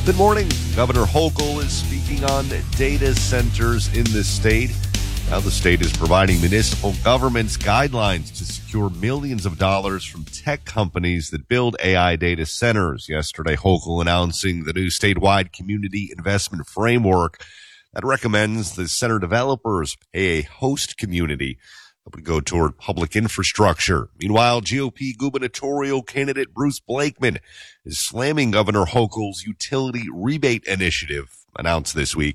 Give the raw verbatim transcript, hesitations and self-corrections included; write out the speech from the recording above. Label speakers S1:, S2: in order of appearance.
S1: Good morning. Governor Hochul is speaking on data centers in the state. Now the state is providing municipal governments guidelines to secure millions of dollars from tech companies that build A I data centers. Yesterday, Hochul announcing the new statewide community investment framework that recommends the center developers pay a host community that would go toward public infrastructure. Meanwhile, G O P gubernatorial candidate Bruce Blakeman is slamming Governor Hochul's utility rebate initiative announced this week.